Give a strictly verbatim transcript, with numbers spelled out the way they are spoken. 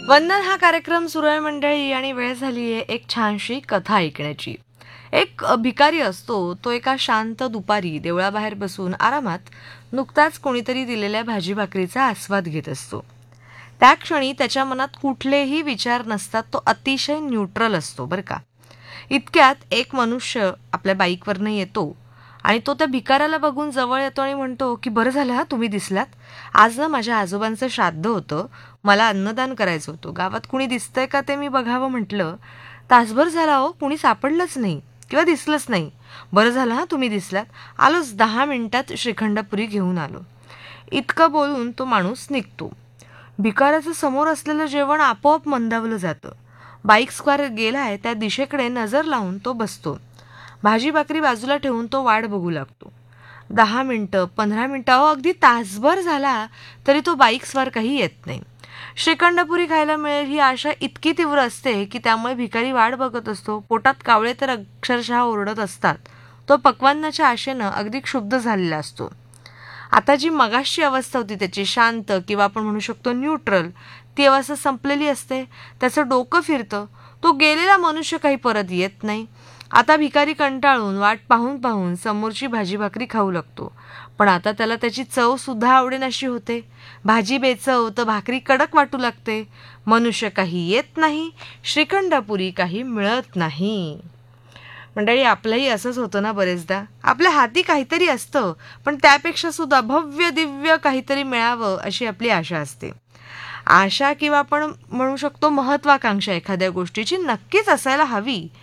वंदन हा कार्यक्रम सुरू आहे मंडळी आणि वेळ झाली आहे एक छानशी कथा ऐकण्याची. एक अ, भिकारी असतो. तो एका शांत दुपारी देवळाबाहेर बसून आरामात नुकताच कोणीतरी दिलेल्या भाजी भाकरीचा आस्वाद घेत असतो. त्या क्षणी त्याच्या मनात कुठलेही विचार नसतात. तो अतिशय न्यूट्रल असतो बरं का. इतक्यात एक मनुष्य आपल्या बाईकवरनं येतो आणि तो त्या भिकाऱ्याला बघून जवळ येतो आणि म्हणतो की बरं झालं हा तुम्ही दिसलात. आज ना माझ्या आजोबांचं श्राद्ध होतं. मला अन्नदान करायचं होतं. गावात कुणी दिसतंय का ते मी बघावं म्हटलं. तासभर झाला हो कुणी सापडलंच नाही किंवा दिसलंच नाही. बरं झालं हा तुम्ही दिसलात. आलोच दहा मिनिटात श्रीखंडपुरी घेऊन आलो. इतकं बोलून तो माणूस निघतो. भिकाऱ्याचं समोर असलेलं जेवण आपोआप मंदावलं जातं. बाईक स्क्वेअर गेलाय त्या दिशेकडे नजर लावून तो बसतो. भाजी भाकरी बाजूला ठेवून तो वाट बघू लागतो. दहा मिनटं पंधरा मिनटं अहो अगदी तासभर झाला तरी तो बाईक स्वार काही येत नाही. श्रीखंडपुरी खायला मिळेल ही आशा इतकी तीव्र असते की त्यामुळे भिकारी वाट बघत असतो. पोटात कावळे तर अक्षरशः ओरडत असतात. तो पक्वान्नाच्या आशेनं अगदी क्षुब्ध झालेला असतो. आता जी मगाशी अवस्था होती त्याची शांत किंवा आपण म्हणू शकतो न्यूट्रल, ती अवस्था संपलेली असते. त्याचं डोकं फिरतं. तो गेलेला मनुष्य काही परत येत नाही. आता भिकारी कंटाळून वाट पाहून पाहून समोरची भाजी भाकरी खाऊ लागतो. पण आता त्याला त्याची चव सुद्धा आवडेनाशी होते. भाजी बेचव तर भाकरी कडक वाटू लागते. मनुष्य काही येत नाही. श्रीखंडपुरी काही मिळत नाही. मंडळी आपलंही असंच होतं ना बरेचदा. आपल्या हाती काहीतरी असतं पण त्यापेक्षा सुद्धा भव्य दिव्य काहीतरी मिळावं अशी आपली आशा असते. आशा किंवा आपण म्हणू शकतो महत्वाकांक्षा एखाद्या गोष्टीची नक्कीच असायला हवी.